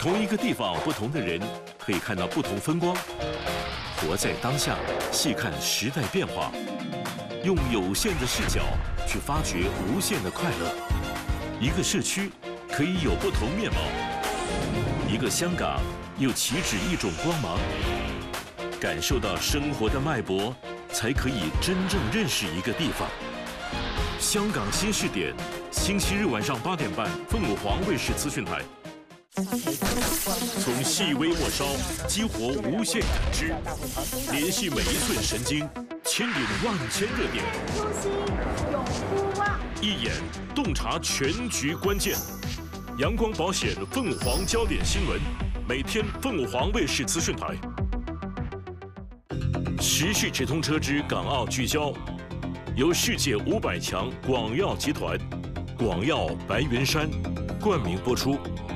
同一个地方，不同的人可以看到不同风光。活在当下，细看时代变化，用有限的视角去发掘无限的快乐。一个社区可以有不同面貌，一个香港又岂止一种光芒。感受到生活的脉搏，才可以真正认识一个地方。香港新视点，星期日晚上8点半，凤凰卫视资讯台。从细微末梢激活无限感知，联系每一寸神经，牵引万千热点。 初心永不忘， 一眼洞察全局关键。阳光保险凤凰焦点新闻，每天凤凰卫视资讯台。时事直通车之港澳聚焦，由世界500强广药集团、广药白云山冠名播出。